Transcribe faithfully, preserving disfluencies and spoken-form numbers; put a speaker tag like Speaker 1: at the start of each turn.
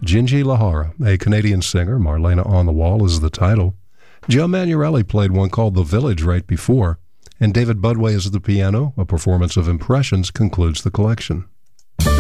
Speaker 1: Gingy Lahara, a Canadian singer. Marlena on the Wall is the title. Joe Manuelli played one called The Village right before, and David Budway is at the piano. A performance of Impressions concludes the collection.